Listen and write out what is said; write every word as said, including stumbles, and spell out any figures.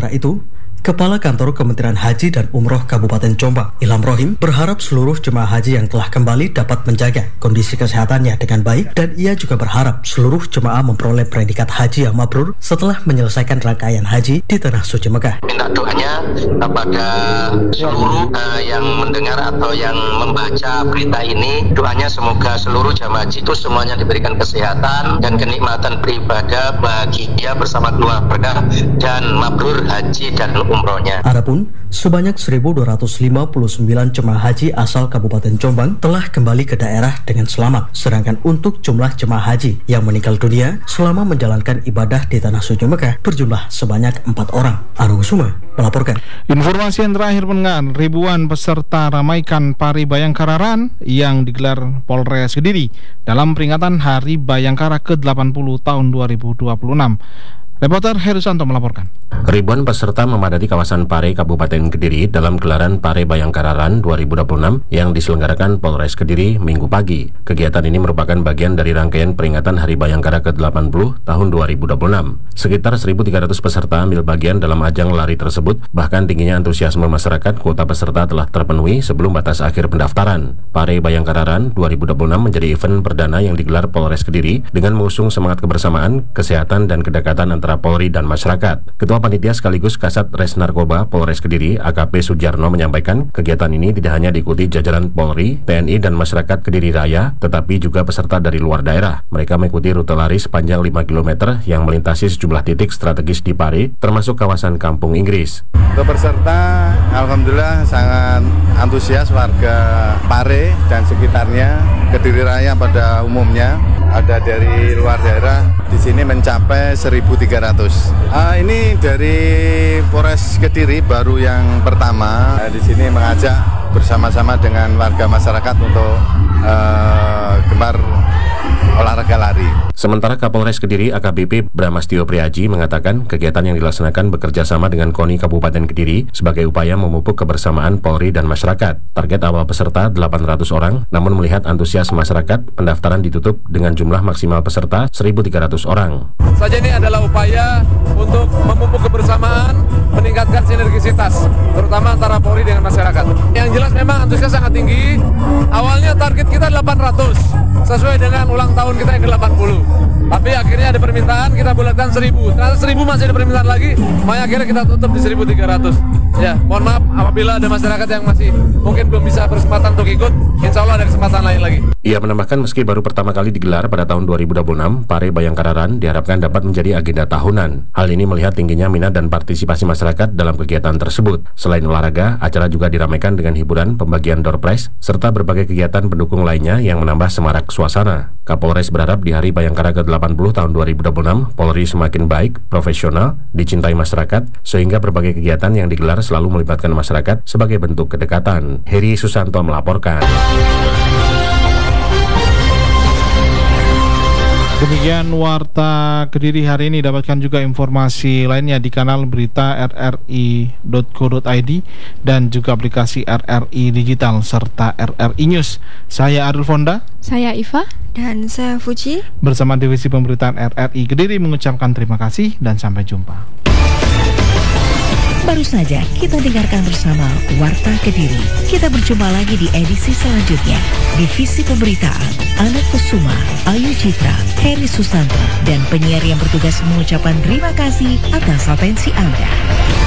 Sementara itu, Kepala Kantor Kementerian Haji dan Umroh Kabupaten Jombang, Ilham Rohim, berharap seluruh jemaah haji yang telah kembali dapat menjaga kondisi kesehatannya dengan baik, dan ia juga berharap seluruh jemaah memperoleh predikat haji yang mabrur setelah menyelesaikan rangkaian haji di Tanah Suci Mekah. Minta doanya kepada seluruh uh, yang mendengar atau yang membaca berita ini, doanya semoga seluruh jemaah haji itu semuanya diberikan kesehatan dan kenikmatan beribadah bahagia bersama keluarga dan mabrur haji dan umrohnya. Adapun sebanyak seribu dua ratus lima puluh sembilan jemaah haji asal Kabupaten Jombang telah kembali ke daerah dengan selamat, sedangkan untuk jumlah jemaah haji yang meninggal dunia selama menjalankan ibadah di Tanah Suci Mekah berjumlah sebanyak empat orang. Arung Suma melaporkan. Informasi yang terakhir pendengar, ribuan peserta ramaikan Pari Bayangkara Run yang digelar Polres Kediri dalam peringatan Hari Bayangkara ke delapan puluh tahun dua ribu dua puluh enam. Reporter Heru Santo melaporkan. Ribuan peserta memadati kawasan Pare, Kabupaten Kediri dalam gelaran Pare Bayangkara Run dua ribu dua puluh enam yang diselenggarakan Polres Kediri Minggu pagi. Kegiatan ini merupakan bagian dari rangkaian peringatan Hari Bayangkara ke delapan puluh tahun dua ribu dua puluh enam. Sekitar seribu tiga ratus peserta ambil bagian dalam ajang lari tersebut, bahkan tingginya antusiasme masyarakat, kuota peserta telah terpenuhi sebelum batas akhir pendaftaran. Pare Bayangkara Run dua ribu dua puluh enam menjadi event perdana yang digelar Polres Kediri dengan mengusung semangat kebersamaan, kesehatan, dan kedekatan antara Polri dan masyarakat. Ketua Panitia sekaligus Kasat Res Narkoba Polres Kediri, A K P Sujarno, menyampaikan kegiatan ini tidak hanya diikuti jajaran Polri, T N I, dan masyarakat Kediri Raya, tetapi juga peserta dari luar daerah. Mereka mengikuti rute lari sepanjang lima kilometer yang melintasi sejumlah titik strategis di Pare, termasuk kawasan Kampung Inggris. Untuk peserta, alhamdulillah sangat antusias warga Pare dan sekitarnya, Kediri Raya pada umumnya. Ada dari luar daerah di sini mencapai seribu tiga ratus. Uh, ini dari Polres Kediri baru yang pertama. Uh, di sini mengajak bersama-sama dengan warga masyarakat untuk uh, gemar olahraga lari. Sementara Kapolres Kediri A K B P Bramastio Priaji mengatakan kegiatan yang dilaksanakan bekerja sama dengan KONI Kabupaten Kediri sebagai upaya memupuk kebersamaan Polri dan masyarakat. Target awal peserta delapan ratus orang, namun melihat antusias masyarakat, pendaftaran ditutup dengan jumlah maksimal peserta seribu tiga ratus orang. Saja ini adalah upaya untuk memupuk kebersamaan, meningkatkan sinergisitas, terutama antara Polri dengan masyarakat. Yang jelas memang antusias sangat tinggi. Awalnya target kita delapan ratus, sesuai dengan ulang tahun kita yang ke delapan puluh. Tapi akhirnya ada permintaan, kita bulatkan seribu. Ternyata seribu masih ada permintaan lagi, makanya akhirnya kita tutup di seribu tiga ratus. Ya, mohon maaf apabila ada masyarakat yang masih mungkin belum bisa berkesempatan untuk ikut, insya Allah ada kesempatan lain lagi. Ia menambahkan meski baru pertama kali digelar pada tahun dua ribu dua puluh enam, Pare Bayangkara Run diharapkan dapat menjadi agenda tahunan. Hal ini melihat tingginya minat dan partisipasi masyarakat dalam kegiatan tersebut. Selain olahraga, acara juga diramaikan dengan hiburan, pembagian door prize, serta berbagai kegiatan pendukung lainnya yang menambah semarak suasana. Kapolres berharap di Hari Bayangkara ke delapan puluh tahun dua ribu dua puluh enam, Polri semakin baik, profesional, dicintai masyarakat, sehingga berbagai kegiatan yang digelar selalu melibatkan masyarakat sebagai bentuk kedekatan. Heri Susanto melaporkan. Demikian Warta Kediri hari ini. Dapatkan juga informasi lainnya di kanal berita r r i dot co dot i d dan juga aplikasi R R I Digital serta R R I News. Saya Arul Fonda, saya Iva, dan saya Fuji. Bersama Divisi Pemberitaan R R I Kediri mengucapkan terima kasih dan sampai jumpa. Baru saja kita dengarkan bersama Warta Kediri. Kita berjumpa lagi di edisi selanjutnya. Divisi Pemberitaan Anak Kusuma, Ayu Citra, Heri Susanto, dan penyiar yang bertugas mengucapkan terima kasih atas atensi Anda.